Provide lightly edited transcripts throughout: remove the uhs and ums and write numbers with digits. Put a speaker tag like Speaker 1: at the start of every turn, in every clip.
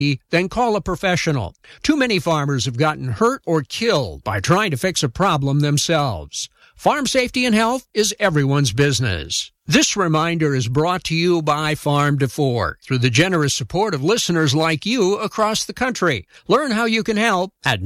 Speaker 1: then call a professional. Too many farmers have gotten hurt or killed by trying to fix a problem themselves. Farm safety and health is everyone's business. This reminder is brought to you by Farm to Fork through the generous support of listeners like you across the country. Learn how you can help at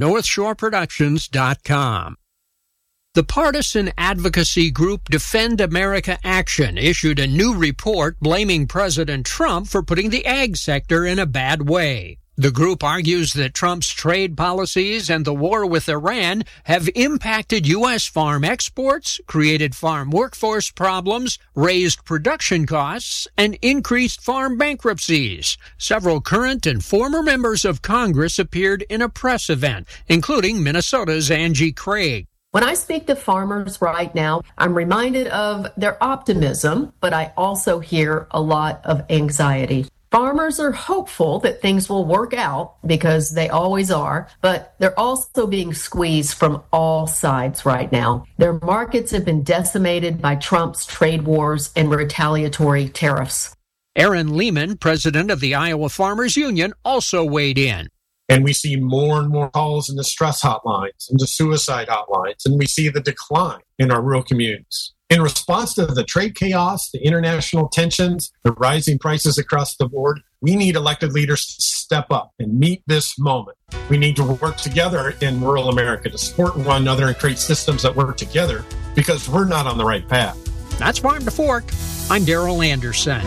Speaker 1: NorthshoreProductions.com. The partisan advocacy group Defend America Action issued a new report blaming President Trump for putting the ag sector in a bad way. The group argues that Trump's trade policies and the war with Iran have impacted U.S. farm exports, created farm workforce problems, raised production costs, and increased farm bankruptcies. Several current and former members of Congress appeared in a press event, including Minnesota's Angie Craig.
Speaker 2: When I speak to farmers right now, I'm reminded of their optimism, but I also hear a lot of anxiety. Farmers are hopeful that things will work out because they always are, but they're also being squeezed from all sides right now. Their markets have been decimated by Trump's trade wars and retaliatory tariffs.
Speaker 1: Aaron Lehman, president of the Iowa Farmers Union, also weighed in.
Speaker 3: And we see more and more calls in the stress hotlines and the suicide hotlines, and we see the decline in our rural communities. In response to the trade chaos, the international tensions, the rising prices across the board, we need elected leaders to step up and meet this moment. We need to work together in rural America to support one another and create systems that work together because we're not on the right path.
Speaker 1: That's Farm to Fork. I'm Daryl Anderson.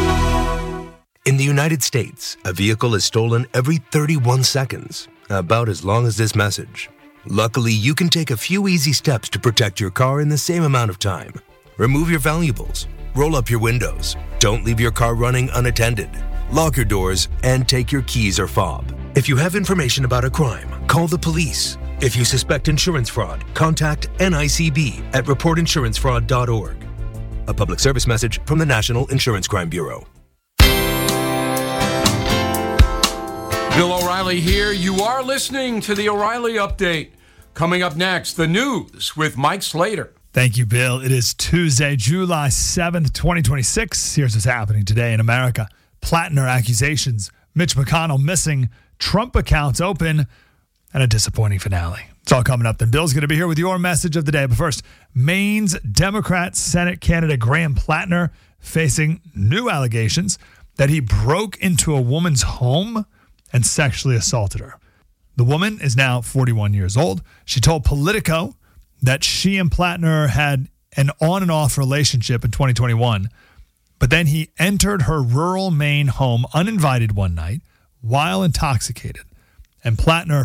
Speaker 4: In the United States, a vehicle is stolen every 31 seconds, about as long as this message. Luckily, you can take a few easy steps to protect your car in the same amount of time. Remove your valuables, roll up your windows, don't leave your car running unattended, lock your doors, and take your keys or fob. If you have information about a crime, call the police. If you suspect insurance fraud, contact NICB at reportinsurancefraud.org. A public service message from the National Insurance Crime Bureau.
Speaker 5: Bill O'Reilly here. You are listening to the O'Reilly Update. Coming up next, the news with Mike Slater.
Speaker 6: Thank you, Bill. It is Tuesday, July 7th, 2026. Here's what's happening today in America. Plattner accusations, Mitch McConnell missing, Trump accounts open, and a disappointing finale. It's all coming up. Then Bill's going to be here with your message of the day. But first, Maine's Democrat Senate candidate Graham Plattner facing new allegations that he broke into a woman's home and sexually assaulted her. The woman is now 41 years old. She told Politico that she and Plattner had an on and off relationship in 2021, but then he entered her rural Maine home uninvited one night while intoxicated, and Plattner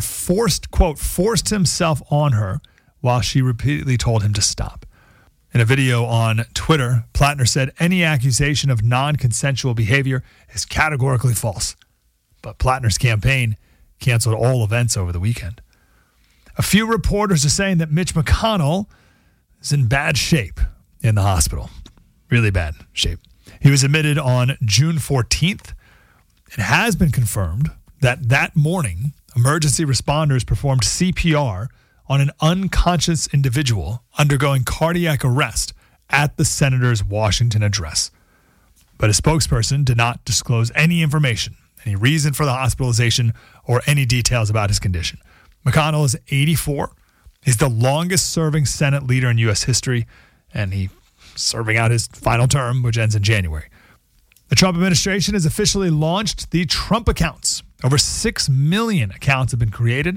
Speaker 6: forced himself on her while she repeatedly told him to stop. In a video on Twitter, Plattner said any accusation of non-consensual behavior is categorically false. But Plattner's campaign canceled all events over the weekend. A few reporters are saying that Mitch McConnell is in bad shape in the hospital. Really bad shape. He was admitted on June 14th. It has been confirmed that morning, emergency responders performed CPR on an unconscious individual undergoing cardiac arrest at the senator's Washington address. But a spokesperson did not disclose any information, any reason for the hospitalization, or any details about his condition. McConnell is 84. He's the longest-serving Senate leader in U.S. history, and he's serving out his final term, which ends in January. The Trump administration has officially launched the Trump accounts. Over 6 million accounts have been created.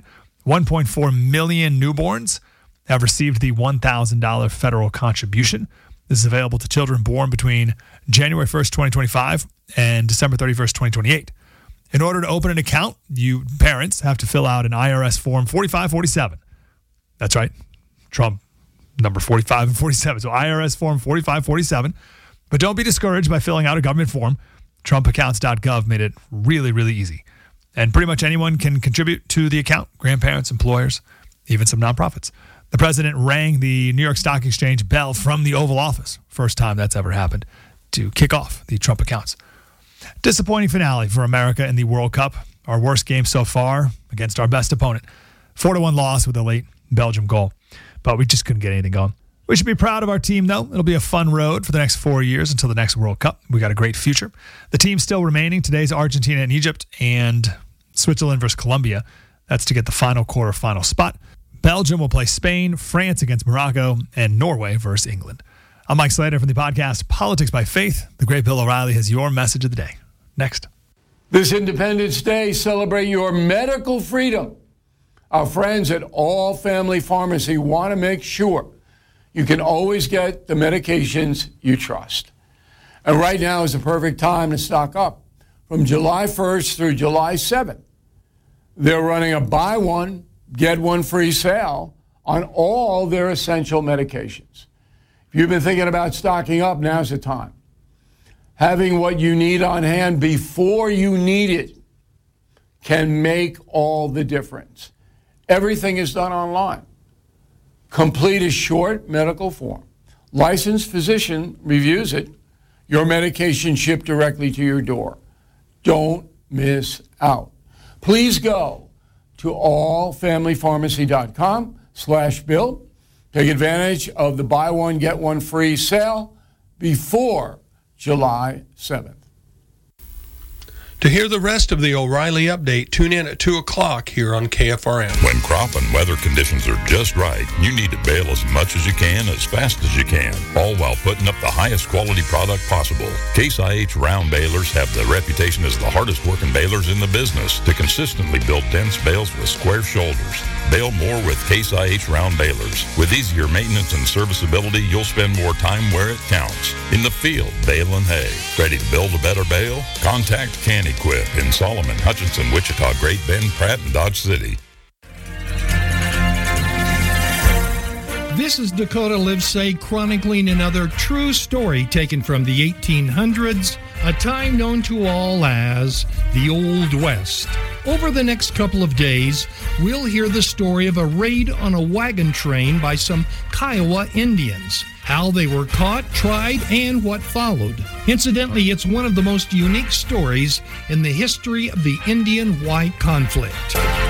Speaker 6: 1.4 million newborns have received the $1,000 federal contribution. This is available to children born between January 1st, 2025 and December 31st, 2028. In order to open an account, you parents have to fill out an IRS Form 4547. That's right. Trump number 45 and 47. So IRS Form 4547. But don't be discouraged by filling out a government form. TrumpAccounts.gov made it really, really easy. And pretty much anyone can contribute to the account. Grandparents, employers, even some nonprofits. The president rang the New York Stock Exchange bell from the Oval Office. First time that's ever happened, to kick off the Trump accounts. Disappointing finale for America in the World Cup. Our worst game so far against our best opponent. 4-1 loss with a late Belgium goal. But we just couldn't get anything going. We should be proud of our team, though. It'll be a fun road for the next 4 years until the next World Cup. We got a great future. The team's still remaining. Today's Argentina and Egypt, and Switzerland versus Colombia. That's to get the final quarterfinal spot. Belgium will play Spain, France against Morocco, and Norway versus England. I'm Mike Slater from the podcast Politics by Faith. The great Bill O'Reilly has your message of the day. Next.
Speaker 5: This Independence Day, celebrate your medical freedom. Our friends at All Family Pharmacy want to make sure you can always get the medications you trust. And right now is the perfect time to stock up. From July 1st through July 7th, they're running a buy one, get one free sale on all their essential medications. If you've been thinking about stocking up, now's the time. Having what you need on hand before you need it can make all the difference. Everything is done online. Complete a short medical form. Licensed physician reviews it. Your medication shipped directly to your door. Don't miss out. Please go to allfamilypharmacy.com/Bill. Take advantage of the buy one, get one free sale before July 7th.
Speaker 7: To hear the rest of the O'Reilly Update, tune in at 2 o'clock here on KFRM.
Speaker 8: When crop and weather conditions are just right, you need to bale as much as you can, as fast as you can, all while putting up the highest quality product possible. Case IH round balers have the reputation as the hardest working balers in the business to consistently build dense bales with square shoulders. Bale more with Case IH round balers. With easier maintenance and serviceability, you'll spend more time where it counts. In the field, baling hay. Ready to build a better bale? Contact Can Equip in Solomon, Hutchinson, Wichita, Great Bend, Pratt, and Dodge City.
Speaker 9: This is Dakota Livesay chronicling another true story taken from the 1800s, a time known to all as the Old West. Over the next couple of days, we'll hear the story of a raid on a wagon train by some Kiowa Indians, how they were caught, tried, and what followed. Incidentally, it's one of the most unique stories in the history of the Indian-White conflict.